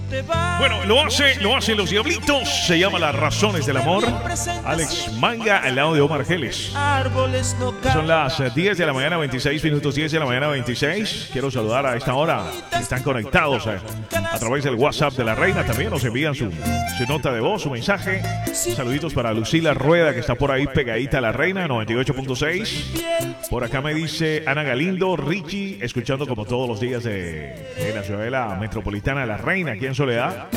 Bueno, lo hacen los Diablitos. Se llama Las Razones del Amor. Alex Manga al lado de Omar Geles. Son las 10 de la mañana, 26 minutos, 10 de la mañana, 26. Quiero saludar a esta hora que están conectados a través del WhatsApp de la Reina. También nos envían su nota de voz, su mensaje. Saluditos para Lucila Rueda, que está por ahí pegadita a la Reina, 98.6. Por acá me dice Ana Galindo, Richie, escuchando como todos los días de la ciudadela metropolitana de la Reina, aquí en Soledad.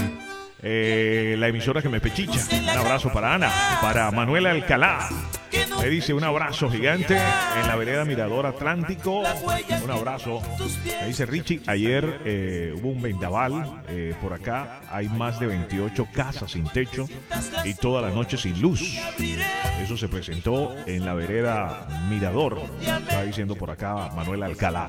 La emisora que me pechicha. Un abrazo para Ana, para Manuela Alcalá. Me dice un abrazo gigante en la vereda Mirador Atlántico. Un abrazo. Me dice Richie, ayer hubo un vendaval por acá. Hay más de 28 casas sin techo y toda la noche sin luz. Eso se presentó en la vereda Mirador. Está diciendo por acá Manuela Alcalá.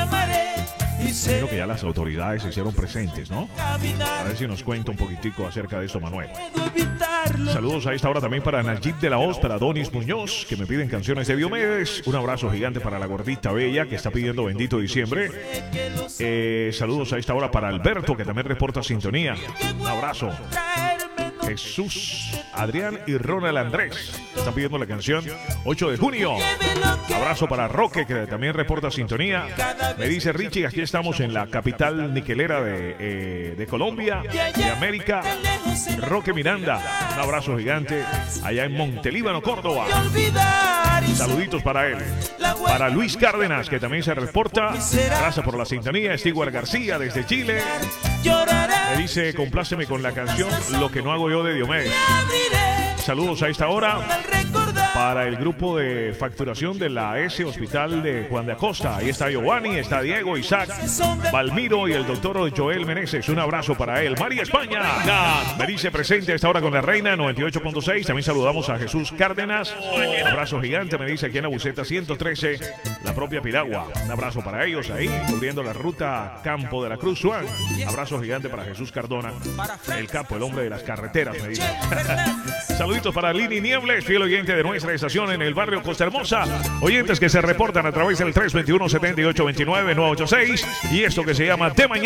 Creo que ya las autoridades se hicieron presentes, ¿no? A ver si nos cuenta un poquitico acerca de esto, Manuel. Saludos a esta hora también para Najib de la Hoz, para Donis Muñoz, que me piden canciones de Diomedes. Un abrazo gigante para la gordita bella, que está pidiendo Bendito Diciembre. Saludos a esta hora para Alberto, que también reporta sintonía. Un abrazo. Jesús, Adrián y Ronald Andrés están pidiendo la canción 8 de junio. Abrazo para Roque, que también reporta sintonía. Me dice Richie, aquí estamos en la capital niquelera de Colombia, de América. Roque Miranda, un abrazo gigante allá en Montelíbano, Córdoba. Saluditos para él. Para Luis Cárdenas, que también se reporta. Gracias por la sintonía. Stewart García desde Chile. Me dice, compláceme con la canción Lo que no hago yo de Diomedes. Saludos a esta hora para el grupo de facturación de la S Hospital de Juan de Acosta. Ahí está Giovanni, está Diego, Isaac, Valmiro y el doctor Joel Meneses. Un abrazo para él. María España me dice presente a esta hora con la Reina, 98.6. También saludamos a Jesús Cárdenas. Un abrazo gigante, me dice aquí en la buseta 113, la propia Piragua. Un abrazo para ellos ahí, cubriendo la ruta Campo de la Cruz, Juan. Abrazo gigante para Jesús Cardona, el capo, el hombre de las carreteras, me dice. Saluditos para Lini Niebles, fiel oyente de nuestra estación en el barrio Costa Hermosa. Oyentes que se reportan a través del 321-7829-986. Y esto que se llama De Mañana.